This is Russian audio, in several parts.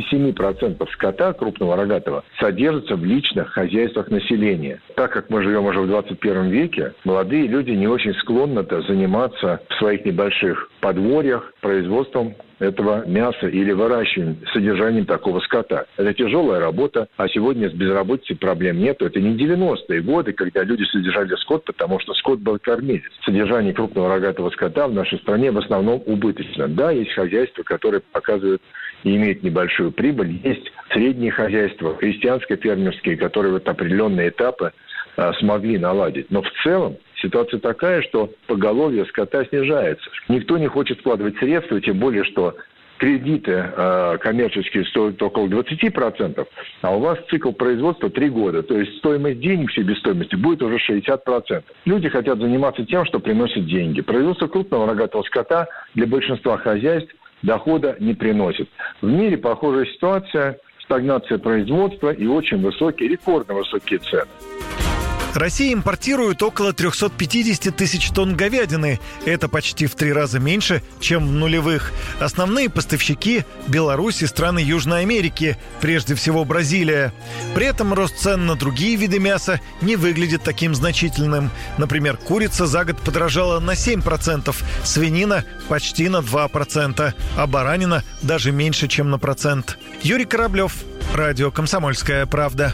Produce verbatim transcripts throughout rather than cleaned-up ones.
семь процентов скота крупного рогатого содержится в личных хозяйствах населения. Так как мы живем уже в двадцать первом веке, молодые люди не очень склонны-то заниматься в своих небольших подворьях производством этого мяса или выращиванием, содержанием такого скота. Это тяжелая работа, а сегодня с безработицей проблем нет. Это не девяностые годы, когда люди содержали скот, потому что скот был кормилец. Содержание крупного рогатого скота в нашей стране в основном убыточно. Да, есть хозяйства, которые показывают и имеют небольшую прибыль. Есть средние хозяйства, крестьянско-фермерские, которые вот определенные этапы а, смогли наладить. Но в целом ситуация такая, что поголовье скота снижается. Никто не хочет вкладывать средства, тем более, что кредиты э, коммерческие стоят около двадцать процентов, а у вас цикл производства три года. То есть стоимость денег себестоимости будет уже шестьдесят процентов. Люди хотят заниматься тем, что приносит деньги. Производство крупного рогатого скота для большинства хозяйств дохода не приносит. В мире похожая ситуация, стагнация производства и очень высокие, рекордно высокие цены. Россия импортирует около триста пятьдесят тысяч тонн говядины. Это почти в три раза меньше, чем в нулевых. Основные поставщики – Беларусь и страны Южной Америки, прежде всего Бразилия. При этом рост цен на другие виды мяса не выглядит таким значительным. Например, курица за год подорожала на семь процентов, свинина – почти на два процента, а баранина – даже меньше, чем на процент. Юрий Кораблев, радио «Комсомольская правда».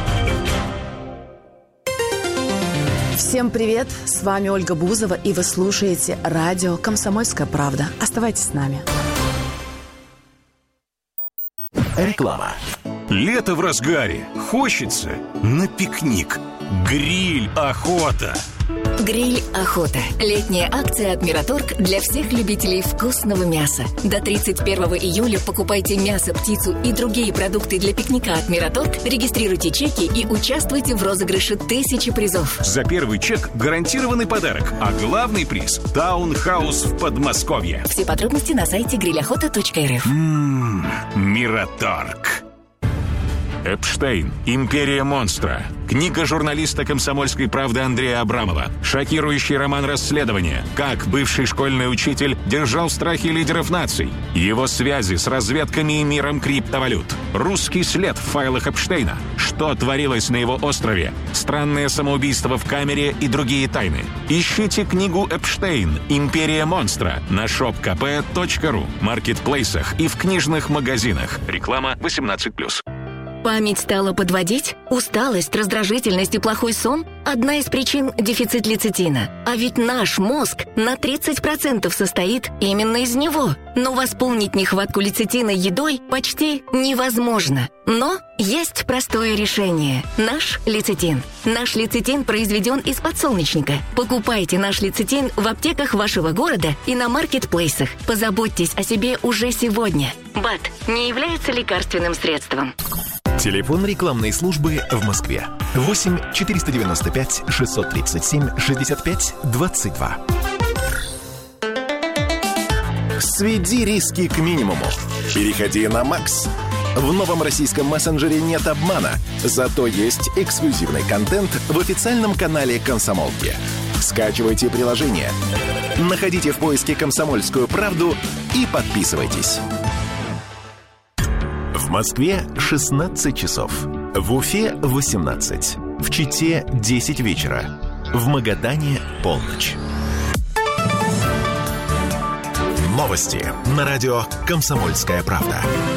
Всем привет! С вами Ольга Бузова, и вы слушаете радио «Комсомольская правда». Оставайтесь с нами. Реклама. Лето в разгаре. Хочется на пикник. Гриль охота. Гриль охота. Летняя акция от Мираторг для всех любителей вкусного мяса. До тридцать первого июля покупайте мясо, птицу и другие продукты для пикника от Мираторг, регистрируйте чеки и участвуйте в розыгрыше тысячи призов. За первый чек гарантированный подарок, а главный приз – таунхаус в Подмосковье. Все подробности на сайте гриль охота точка эр эф. Ммм, Мираторг. Эпштейн. Империя монстра. Книга журналиста «Комсомольской правды» Андрея Абрамова. Шокирующий роман расследования. Как бывший школьный учитель держал в страхе лидеров наций. Его связи с разведками и миром криптовалют. Русский след в файлах Эпштейна. Что творилось на его острове. Странное самоубийство в камере и другие тайны. Ищите книгу «Эпштейн. Империя монстра» на шоп ка пэ точка ру, маркетплейсах и в книжных магазинах. Реклама восемнадцать плюс. Память стала подводить? Усталость, раздражительность и плохой сон – одна из причин – дефицит лецитина. А ведь наш мозг на тридцать процентов состоит именно из него. Но восполнить нехватку лецитина едой почти невозможно. Но есть простое решение – наш лецитин. Наш лецитин произведен из подсолнечника. Покупайте наш лецитин в аптеках вашего города и на маркетплейсах. Позаботьтесь о себе уже сегодня. БАД не является лекарственным средством. Телефон рекламной службы в Москве. восемь четыреста девяносто пять шестьсот тридцать семь шестьдесят пять двадцать два. Сведи риски к минимуму. Переходи на Макс. В новом российском мессенджере нет обмана, зато есть эксклюзивный контент в официальном канале «Комсомолки». Скачивайте приложение, находите в поиске «Комсомольскую правду» и подписывайтесь. В Москве шестнадцать часов. В Уфе восемнадцать. В Чите десять вечера. В Магадане полночь. Новости на радио «Комсомольская правда».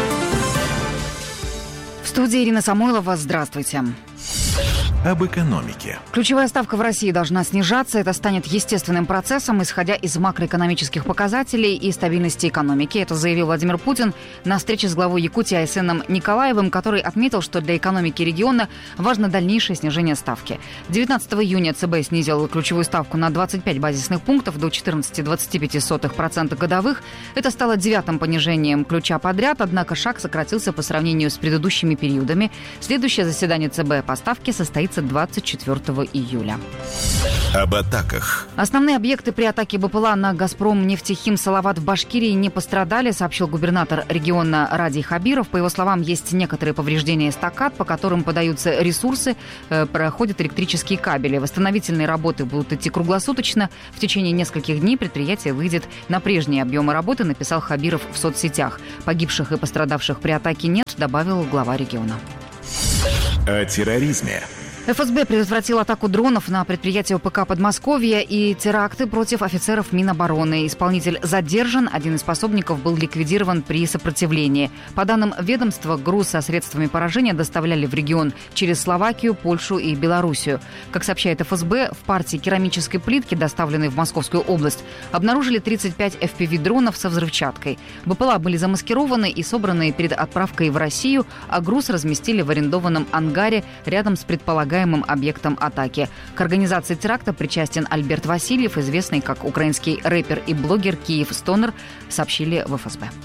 В студии Ирина Самойлова. Здравствуйте. Об экономике. Ключевая ставка в России должна снижаться. Это станет естественным процессом, исходя из макроэкономических показателей и стабильности экономики. Это заявил Владимир Путин на встрече с главой Якутии Айсеном Николаевым, который отметил, что для экономики региона важно дальнейшее снижение ставки. девятнадцатого июня ЦБ снизил ключевую ставку на двадцать пять базисных пунктов до четырнадцать целых двадцать пять сотых процента годовых. Это стало девятым понижением ключа подряд, однако шаг сократился по сравнению с предыдущими периодами. Следующее заседание ЦБ по ставке состоится двадцать четвёртого июля. Об атаках. Основные объекты при атаке БПЛА на «Газпром» нефтехим «Салават» в Башкирии не пострадали, сообщил губернатор региона Радий Хабиров. По его словам, есть некоторые повреждения эстакад, по которым подаются ресурсы, э, проходят электрические кабели. Восстановительные работы будут идти круглосуточно. В течение нескольких дней предприятие выйдет на прежние объемы работы, написал Хабиров в соцсетях. Погибших и пострадавших при атаке нет, добавил глава региона. О терроризме. эф эс бэ предотвратил атаку дронов на предприятие ОПК Подмосковья и теракты против офицеров Минобороны. Исполнитель задержан, один из пособников был ликвидирован при сопротивлении. По данным ведомства, груз со средствами поражения доставляли в регион через Словакию, Польшу и Белоруссию. Как сообщает эф эс бэ, в партии керамической плитки, доставленной в Московскую область, обнаружили тридцать пять эф пи ви-дронов со взрывчаткой. БПЛА были замаскированы и собраны перед отправкой в Россию, а груз разместили в арендованном ангаре рядом с предполагаемым объектом атаки. К организации теракта причастен Альберт Васильев, известный как украинский рэпер и блогер Киев Стонер, сообщили в эф эс бэ.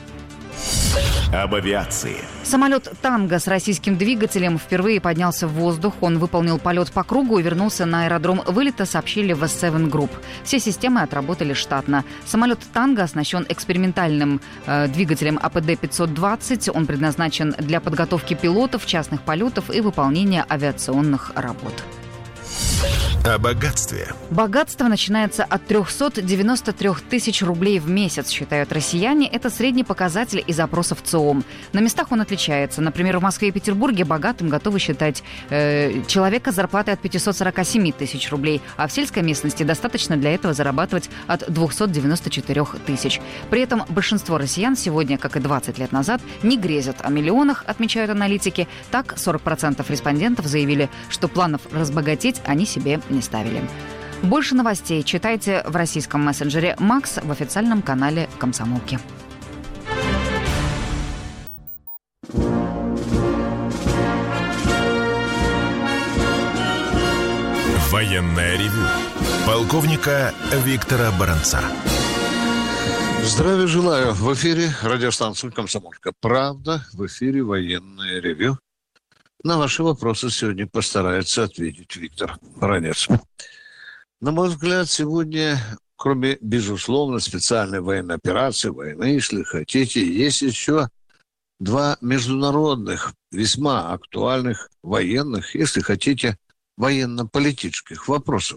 Об авиации. Самолет «Танго» с российским двигателем впервые поднялся в воздух. Он выполнил полет по кругу и вернулся на аэродром вылета, сообщили в эс семь Group. Все системы отработали штатно. Самолет «Танго» оснащен экспериментальным э, двигателем а пэ дэ пятьсот двадцать. Он предназначен для подготовки пилотов, частных полетов и выполнения авиационных работ. О богатстве. Богатство начинается от триста девяносто три тысяч рублей в месяц, считают россияне. Это средний показатель из опросов ЦИОМ. На местах он отличается. Например, в Москве и Петербурге богатым готовы считать э, человека с зарплатой от пятьсот сорок семь тысяч рублей, а в сельской местности достаточно для этого зарабатывать от двести девяносто четыре тысяч. При этом большинство россиян сегодня, как и двадцать лет назад, не грезят о миллионах, отмечают аналитики. Так, сорок процентов респондентов заявили, что планов разбогатеть они себе не ставили. Больше новостей читайте в российском мессенджере «Макс» в официальном канале «Комсомолки». Военное ревю полковника Виктора Баранца. Здравия желаю. В эфире радиостанция «Комсомольская правда». В эфире военное ревю. На ваши вопросы сегодня постарается ответить Виктор Баранец. На мой взгляд, сегодня, кроме, безусловно, специальной военной операции, войны, если хотите, есть еще два международных, весьма актуальных военных, если хотите, военно-политических вопросов,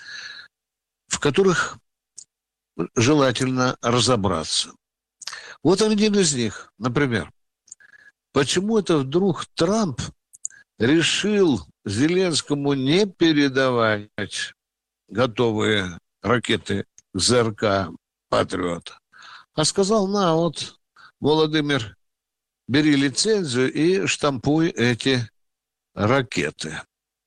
в которых желательно разобраться. Вот один из них, например. Почему это вдруг Трамп решил Зеленскому не передавать готовые ракеты ЗРК «Патриот», а сказал: на, вот, Владимир, бери лицензию и штампуй эти ракеты.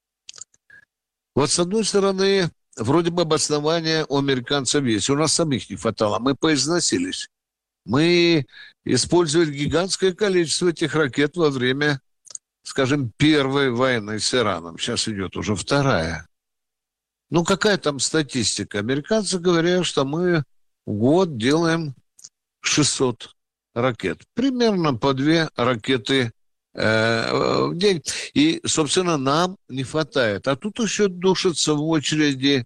Вот с одной стороны, вроде бы обоснования у американцев есть. У нас самих не хватало, мы поизносились. Мы использовали гигантское количество этих ракет во время, скажем, первой войны с Ираном. Сейчас идет уже вторая. Ну, какая там статистика? Американцы говорят, что мы в год делаем шестьсот ракет. Примерно по две ракеты э, в день. И, собственно, нам не хватает. А тут еще душатся в очереди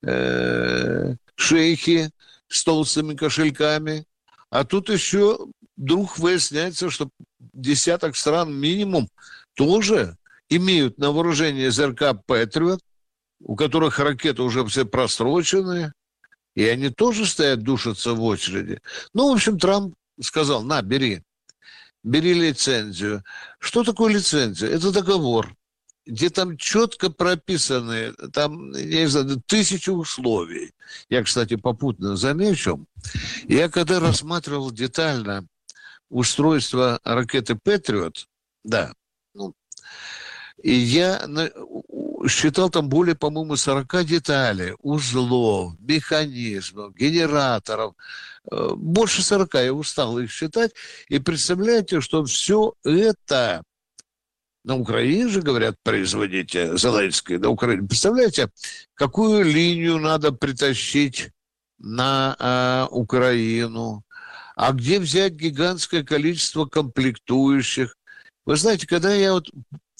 э, шейхи с толстыми кошельками. А тут еще вдруг выясняется, что десяток стран минимум тоже имеют на вооружении ЗРК «Патриот», у которых ракеты уже все просрочены, и они тоже стоят, душатся в очереди. Ну, в общем, Трамп сказал: на, бери, бери лицензию. Что такое лицензия? Это договор, где там четко прописаны, там, я не знаю, тысячи условий. Я, кстати, попутно замечу, я когда рассматривал детально устройство ракеты «Патриот», да, ну, и я считал там более, по-моему, сорок деталей, узлов, механизмов, генераторов. Больше сорока, я устал их считать. И представляете, что все это на Украине же, говорят, производите, Зеленский, на Украине. Представляете, какую линию надо притащить на а, Украину? А где взять гигантское количество комплектующих? Вы знаете, когда я вот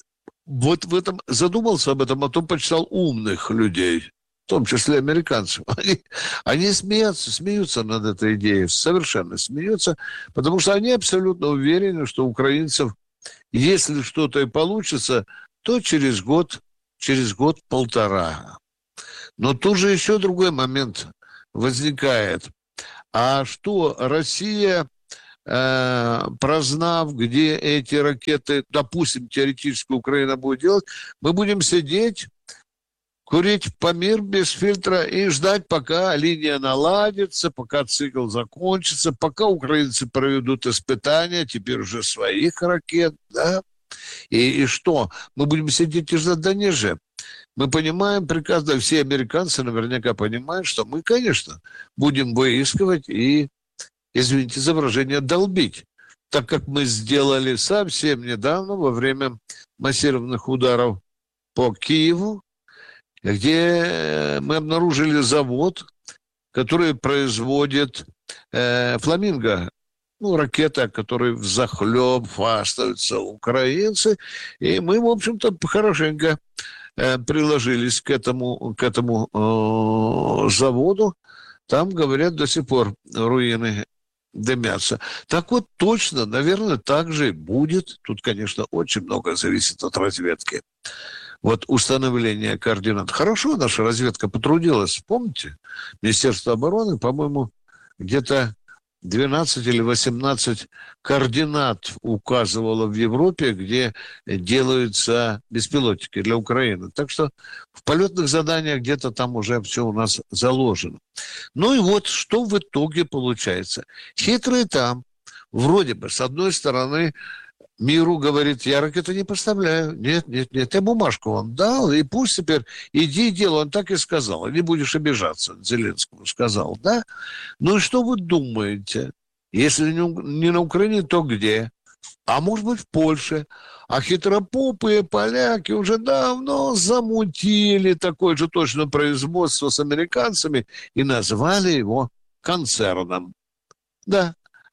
вот в этом задумался об этом, а то почитал умных людей, в том числе американцев. Они, они смеются, смеются над этой идеей, совершенно смеются, потому что они абсолютно уверены, что у украинцев, если что-то и получится, то через год, через год-полтора. Но тут же еще другой момент возникает. А что Россия, э, прознав, где эти ракеты, допустим, теоретически Украина будет делать, мы будем сидеть, курить помир без фильтра и ждать, пока линия наладится, пока цикл закончится, пока украинцы проведут испытания, теперь уже своих ракет, да? И, и что? Мы будем сидеть и ждать? Да не же. Мы понимаем прекрасно, все американцы наверняка понимают, что мы, конечно, будем выискивать и, извините за выражение, долбить. Так как мы сделали совсем недавно, во время массированных ударов по Киеву, где мы обнаружили завод, который производит э, «Фламинго». Ну, ракета, которой взахлеб хвастаются украинцы. И мы, в общем-то, хорошенько э, приложились к этому, к этому э, заводу. Там, говорят, до сих пор руины дымятся. Так вот, точно, наверное, так же и будет. Тут, конечно, очень много зависит от разведки. Вот установление координат. Хорошо наша разведка потрудилась. Помните? Министерство обороны, по-моему, где-то двенадцать или восемнадцать координат указывало в Европе, где делаются беспилотники для Украины. Так что в полетных заданиях где-то там уже все у нас заложено. Ну и вот что в итоге получается. Хитрые там, вроде бы, с одной стороны, миру говорит, я ракеты не поставляю. Нет, нет, нет, я бумажку вам дал, и пусть теперь иди и делай. Он так и сказал. Не будешь обижаться, Зеленскому сказал, да? Ну и что вы думаете? Если не на Украине, то где? А может быть, в Польше. А хитропопые поляки уже давно замутили такое же точно производство с американцами и назвали его концерном. Да.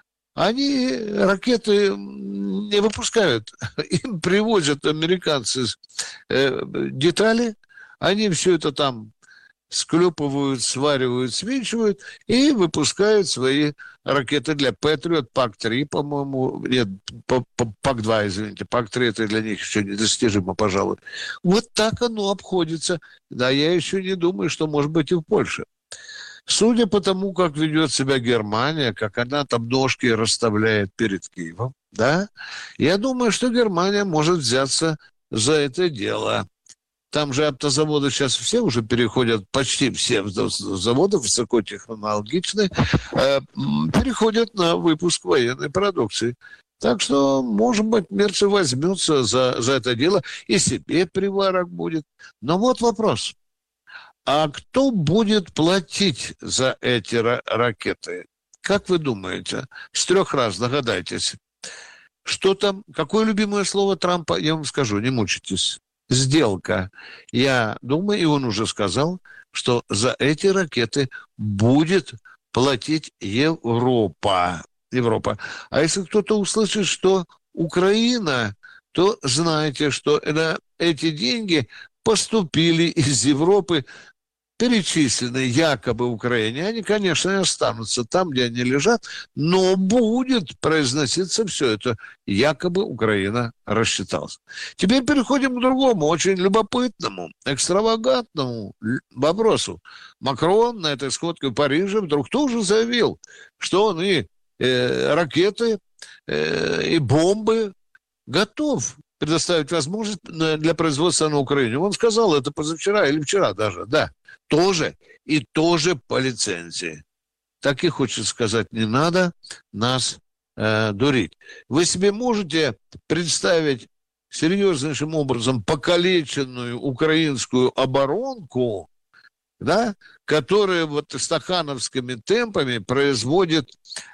Они ракеты не выпускают. Им привозят американцы э, детали, они все это там склепывают, сваривают, свинчивают и выпускают свои ракеты для Патриот, пак три, по-моему, нет, пак два, извините, пак три это для них еще недостижимо, пожалуй. Вот так оно обходится. Да, я еще не думаю, что может быть и в Польше. Судя по тому, как ведет себя Германия, как она там ножки расставляет перед Киевом, да, я думаю, что Германия может взяться за это дело. Там же автозаводы сейчас все уже переходят, почти все заводы высокотехнологичные, э, переходят на выпуск военной продукции. Так что, может быть, Мерц возьмется за, за это дело, и себе приварок будет. Но вот вопрос. А кто будет платить за эти ра- ракеты? Как вы думаете? С трех раз догадайтесь. Что там? Какое любимое слово Трампа? Я вам скажу, не мучайтесь. Сделка. Я думаю, и он уже сказал, что за эти ракеты будет платить Европа. Европа. А если кто-то услышит, что Украина, то знайте, что это, эти деньги поступили из Европы, перечислены якобы Украине, они, конечно, останутся там, где они лежат, но будет произноситься все это. Якобы Украина рассчиталась. Теперь переходим к другому, очень любопытному, экстравагантному вопросу. Макрон на этой сходке в Париже вдруг тоже заявил, что он и э, ракеты, э, и бомбы готов предоставить возможность для производства на Украине. Он сказал это позавчера или вчера даже, да. Тоже и тоже по лицензии. Так и хочет сказать, не надо нас э, дурить. Вы себе можете представить серьезнейшим образом покалеченную украинскую оборонку, да, которая вот стахановскими темпами производит,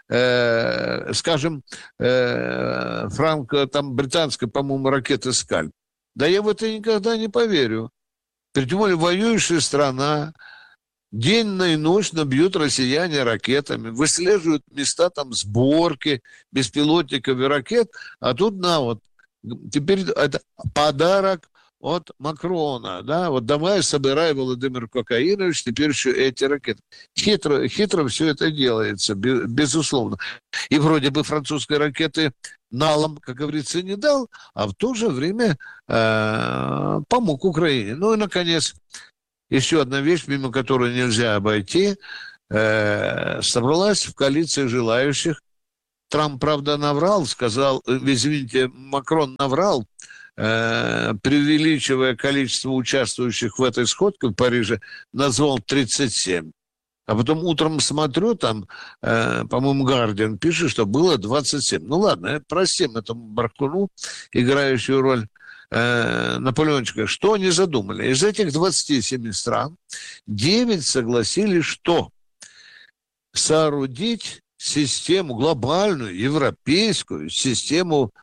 э, скажем, э, франко, там, британской, по-моему, ракеты «Скальп». Да я в это никогда не поверю. Тем более воюющая страна, день и ночь набьют россияне ракетами, выслеживают места там сборки беспилотников и ракет, а тут на вот теперь это подарок от Макрона, да, вот давай собирай, Владимир Кокаинович, теперь еще эти ракеты. Хитро, хитро все это делается, безусловно. И вроде бы французской ракеты налом, как говорится, не дал, а в то же время э, помог Украине. Ну и, наконец, еще одна вещь, мимо которой нельзя обойти, э, собралась в коалиции желающих. Трамп, правда, наврал, сказал, извините, Макрон наврал, э, преувеличивая количество участвующих в этой сходке в Париже, назвал тридцать семь. А потом утром смотрю, там, э, по-моему, Гардиан пишет, что было двадцать семь. Ну ладно, простим этому баркуну, играющую роль э, Наполеончика. Что они задумали? Из этих двадцати семи стран девять согласились, что соорудить систему, глобальную, европейскую систему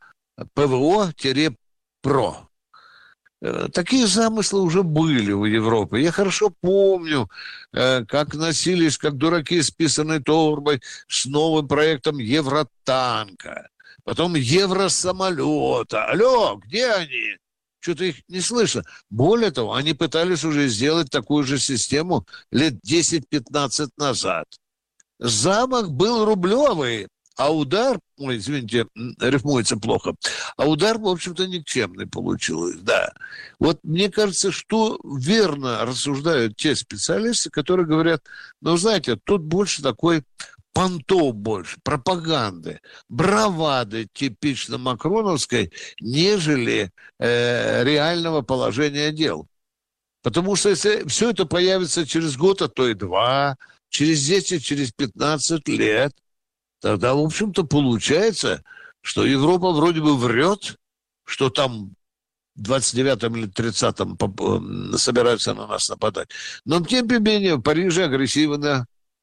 ПВО-ПРО. Такие замыслы уже были у Европы. Я хорошо помню, как носились, как дураки с писаной торбой с новым проектом Евротанка, потом Евросамолета. Алло, где они? Что-то их не слышно. Более того, они пытались уже сделать такую же систему лет десять-пятнадцать назад. Замах был рублевый, а удар, ой, извините, рифмуется плохо, а удар, в общем-то, никчемный получился, да. Вот мне кажется, что верно рассуждают те специалисты, которые говорят, ну, знаете, тут больше такой понтов больше, пропаганды, бравады типично макроновской, нежели э, реального положения дел. Потому что если все это появится через год, а то и два, через десять, через пятнадцать лет, тогда, в общем-то, получается, что Европа вроде бы врет, что там в двадцать девятом или тридцатом собираются на нас нападать. Но, тем не менее, в Париже агрессивно,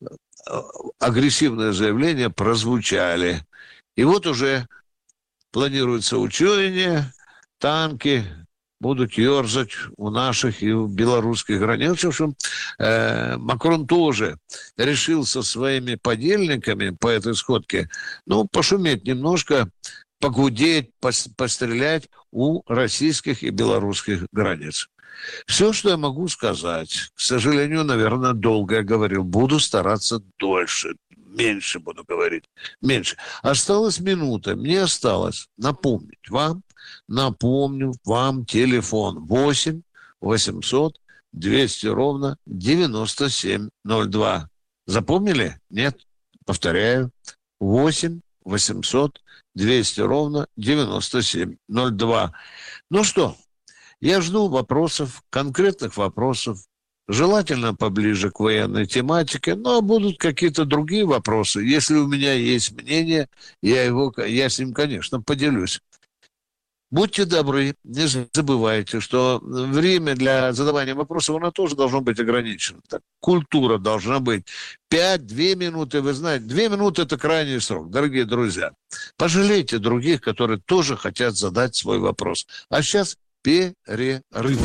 агрессивные заявления прозвучали. И вот уже планируется учение, танки будут ерзать у наших и у белорусских границ. В общем, э, Макрон тоже решил со своими подельниками по этой сходке, ну, пошуметь немножко, погудеть, пос- пострелять у российских и белорусских границ. Все, что я могу сказать, к сожалению, наверное, долго я говорил, буду стараться дольше, меньше буду говорить, меньше. Осталась минута, мне осталось напомнить вам, напомню вам телефон восемь восемьсот двести ровно девяносто семь ноль два. Запомнили? Нет? Повторяю. восемь восемьсот двести ровно девяносто семь ноль два. Ну что, я жду вопросов, конкретных вопросов, желательно поближе к военной тематике, но будут какие-то другие вопросы. Если у меня есть мнение, я, его, я с ним, конечно, поделюсь. Будьте добры, не забывайте, что время для задавания вопросов, оно тоже должно быть ограничено. Так, культура должна быть. пять-две минуты, вы знаете, две минуты – это крайний срок, дорогие друзья. Пожалейте других, которые тоже хотят задать свой вопрос. А сейчас перерыв.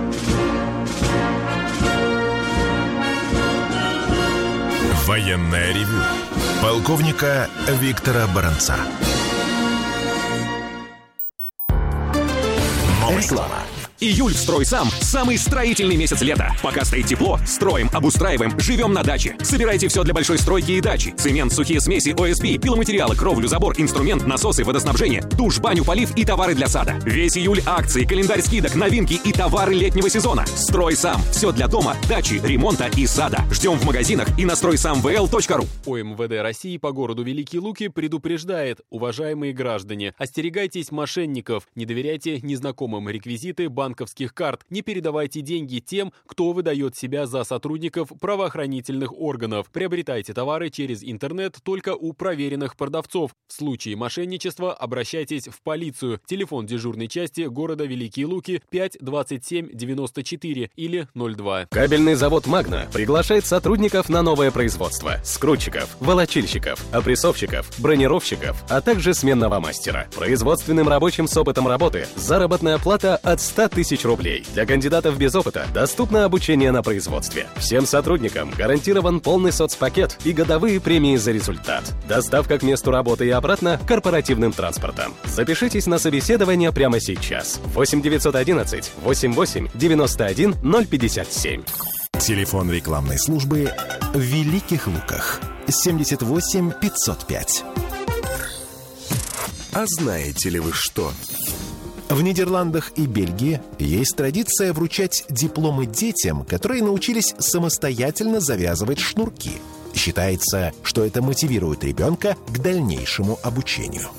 Военное ревю полковника Виктора Баранца. Реклама. Июль в «Стройсам» – самый строительный месяц лета. Пока стоит тепло, строим, обустраиваем, живем на даче. Собирайте все для большой стройки и дачи. Цемент, сухие смеси, о эс пи, пиломатериалы, кровлю, забор, инструмент, насосы, водоснабжение, душ, баню, полив и товары для сада. Весь июль акции, календарь скидок, новинки и товары летнего сезона. «Стройсам» – все для дома, дачи, ремонта и сада. Ждем в магазинах и на стройсам вэ эл точка ру. ОМВД России по городу Великие Луки предупреждает: уважаемые граждане, остерегайтесь мошенников, не доверяйте незнакомым реквизиты банковских банковских карт, не передавайте деньги тем, кто выдает себя за сотрудников правоохранительных органов. Приобретайте товары через интернет только у проверенных продавцов. В случае мошенничества обращайтесь в полицию. Телефон дежурной части города Великие Луки пять двадцать семь девяносто четыре или ноль два. Кабельный завод «Магна» приглашает сотрудников на новое производство: скрутчиков, волочильщиков, опрессовщиков, бронировщиков, а также сменного мастера. Производственным рабочим с опытом работы заработная плата от ста тысяч тысяч рублей. Для кандидатов без опыта доступно обучение на производстве. Всем сотрудникам гарантирован полный соцпакет и годовые премии за результат. Доставка к месту работы и обратно корпоративным транспортом. Запишитесь на собеседование прямо сейчас. восемь девятьсот одиннадцать восемьдесят восемь девяносто один ноль пятьдесят семь. Телефон рекламной службы в Великих Луках. семьдесят восемь пятьсот пять. А знаете ли вы что? В Нидерландах и Бельгии есть традиция вручать дипломы детям, которые научились самостоятельно завязывать шнурки. Считается, что это мотивирует ребенка к дальнейшему обучению.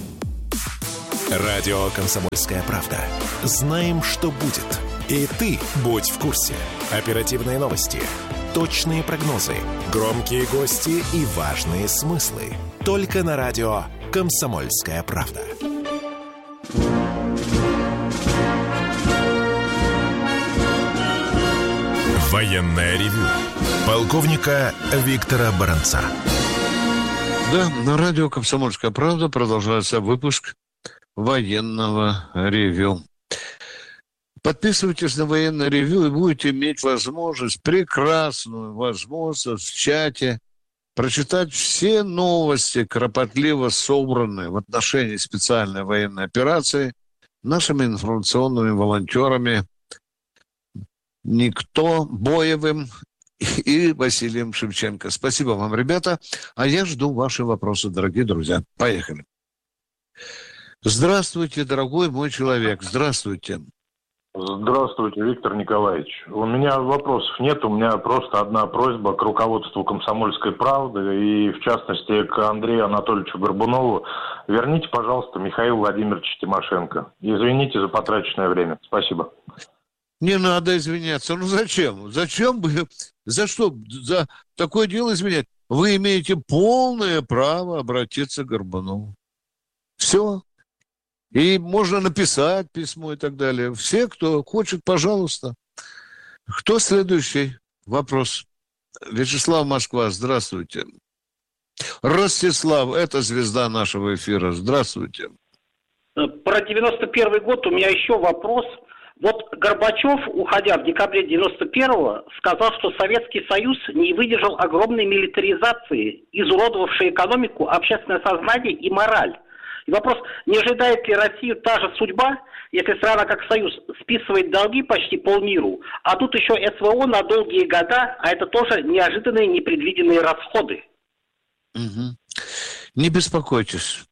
Радио «Комсомольская правда». Знаем, что будет. И ты будь в курсе. Оперативные новости, точные прогнозы, громкие гости и важные смыслы. Только на радио «Комсомольская правда». Военное ревю полковника Виктора Баранца. Да, на радио «Комсомольская правда» продолжается выпуск военного ревю. Подписывайтесь на военное ревю и будете иметь возможность, прекрасную возможность в чате прочитать все новости, кропотливо собранные в отношении специальной военной операции нашими информационными волонтерами Никто Боевым и Василием Шевченко. Спасибо вам, ребята. А я жду ваши вопросы, дорогие друзья. Поехали. Здравствуйте, дорогой мой человек. Здравствуйте. Здравствуйте, Виктор Николаевич. У меня вопросов нет, у меня просто одна просьба к руководству «Комсомольской правды» и, в частности, к Андрею Анатольевичу Горбунову. Верните, пожалуйста, Михаила Владимировича Тимошенко. Извините за потраченное время. Спасибо. Не надо извиняться. Ну зачем? Зачем бы? За что? За такое дело извинять? Вы имеете полное право обратиться к Горбунову. Все. И можно написать письмо и так далее. Все, кто хочет, пожалуйста. Кто следующий? Вопрос. Вячеслав, Москва, здравствуйте. Ростислав, это звезда нашего эфира. Здравствуйте. Про девяносто первый год у меня еще вопрос. Вот Горбачев, уходя в декабре девяносто первого, сказал, что Советский Союз не выдержал огромной милитаризации, изуродовавшей экономику, общественное сознание и мораль. И вопрос, не ожидает ли Россию та же судьба, если страна как Союз списывает долги почти полмиру, а тут еще СВО на долгие года, а это тоже неожиданные непредвиденные расходы. Угу. Не беспокойтесь,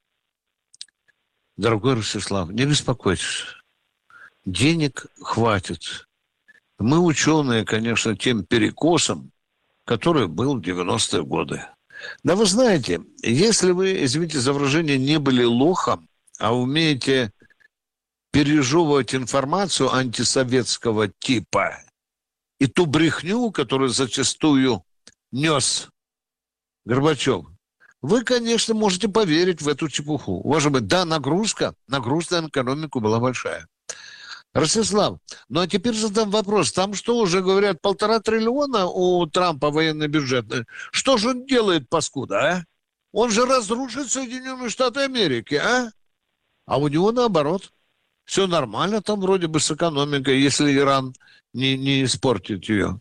дорогой Ростислав, не беспокойтесь. Денег хватит. Мы ученые, конечно, тем перекосом, который был в девяностые годы. Да вы знаете, если вы, извините за выражение, не были лохом, а умеете пережевывать информацию антисоветского типа и ту брехню, которую зачастую нес Горбачев, вы, конечно, можете поверить в эту чепуху. Уважаемые, да, нагрузка, нагрузка на экономику была большая. Ростислав, ну а теперь задам вопрос. Там что, уже говорят, полтора триллиона у Трампа военный бюджет? Что же он делает, паскуда, а? Он же разрушит Соединенные Штаты Америки, а? А у него наоборот. Все нормально там вроде бы с экономикой, если Иран не, не испортит ее.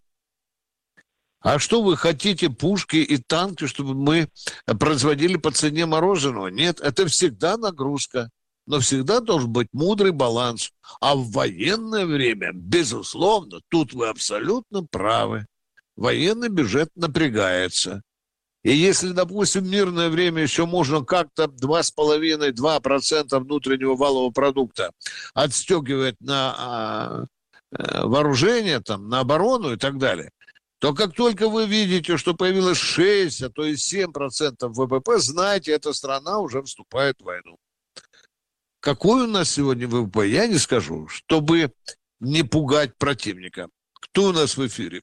А что вы хотите, пушки и танки, чтобы мы производили по цене мороженого? Нет, это всегда нагрузка. Но всегда должен быть мудрый баланс. А в военное время, безусловно, тут вы абсолютно правы. Военный бюджет напрягается. И если, допустим, в мирное время еще можно как-то два с половиной - два процента внутреннего валового продукта отстегивать на а, а, вооружение, там, на оборону и так далее, то как только вы видите, что появилось шесть, а то и семь процентов ВВП, знайте, эта страна уже вступает в войну. Какой у нас сегодня ВВП, я не скажу, чтобы не пугать противника. Кто у нас в эфире?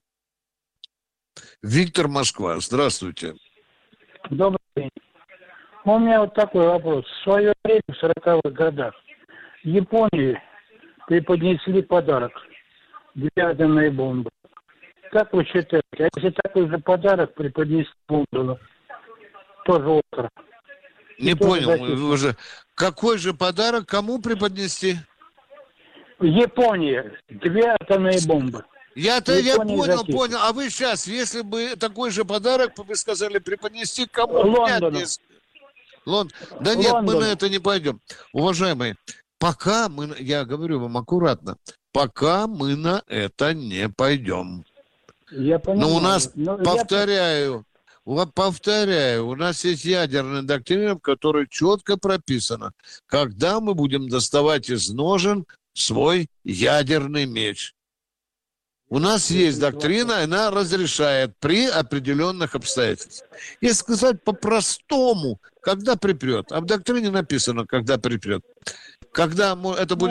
Виктор, Москва. Здравствуйте. Добрый день. У меня вот такой вопрос. В свое время, в сороковых годах, Японии преподнесли подарок. Две атомные бомбы. Как вы считаете, а если такой же подарок преподнесли Лондону? Тоже остров. Не понял, вы же... Какой же подарок кому преподнести? Япония. Две атомные бомбы. Я-то я понял, закинет. понял. А вы сейчас, если бы такой же подарок, вы сказали, преподнести кому? Лондону. Лон... Да нет, Лондон. мы на это не пойдем. Уважаемые, пока мы, я говорю вам аккуратно, пока мы на это не пойдем. Я понимаю. Но у нас, Но повторяю, я... повторяю, у нас есть ядерная доктрина, в которой четко прописано, когда мы будем доставать из ножен свой ядерный меч. У нас есть доктрина, она разрешает при определенных обстоятельствах. Если сказать по-простому, когда припрет. А в доктрине написано, когда припрет. Когда это будет